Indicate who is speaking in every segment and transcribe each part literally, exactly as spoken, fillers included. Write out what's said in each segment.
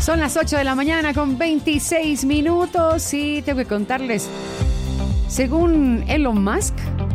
Speaker 1: Son las ocho de la mañana con veintiséis minutos y tengo que contarles, según Elon Musk,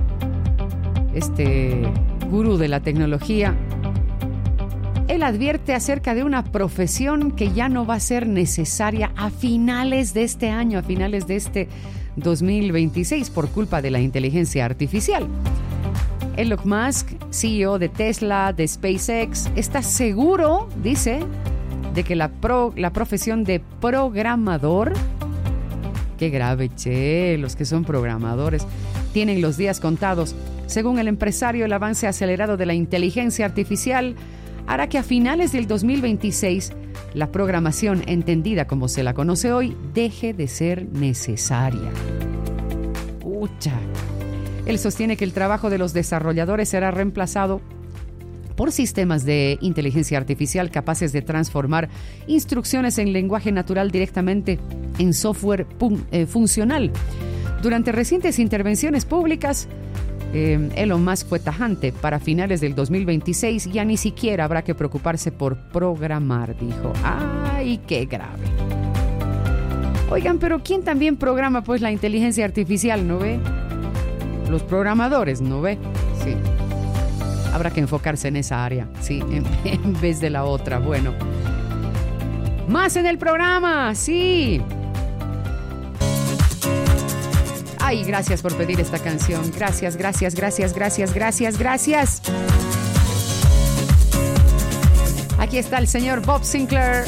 Speaker 1: este gurú de la tecnología, él advierte acerca de una profesión que ya no va a ser necesaria a finales de este año, a finales de este dos mil veintiséis, por culpa de la inteligencia artificial. Elon Musk, C E O de Tesla, de SpaceX, está seguro, dice, de que la, pro, la profesión de programador, qué grave, che, los que son programadores, tienen los días contados. Según el empresario, el avance acelerado de la inteligencia artificial hará que a finales del dos mil veintiséis la programación entendida como se la conoce hoy deje de ser necesaria. Pucha. Él sostiene que el trabajo de los desarrolladores será reemplazado por sistemas de inteligencia artificial capaces de transformar instrucciones en lenguaje natural directamente en software pun- eh, funcional. Durante recientes intervenciones públicas, eh, Elon Musk fue tajante. Para finales del dos mil veintiséis ya ni siquiera habrá que preocuparse por programar, dijo. ¡Ay, qué grave! Oigan, pero ¿quién también programa pues la inteligencia artificial, no ve? Los programadores, ¿no ve? Sí. Habrá que enfocarse en esa área, sí, en, en vez de la otra. Bueno, más en el programa, sí. Ay, gracias por pedir esta canción. Gracias, gracias, gracias, gracias, gracias, gracias. Aquí está el señor Bob Sinclair.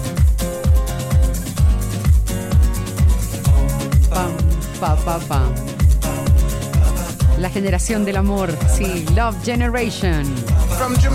Speaker 1: Pam, pa, pa, pam. La generación del amor, sí, Love Generation.
Speaker 2: From Jamaica